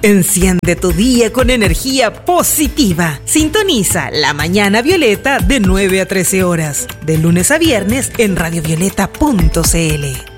Enciende tu día con energía positiva. Sintoniza La Mañana Violeta de 9 a 13 horas, de lunes a viernes en radiovioleta.cl.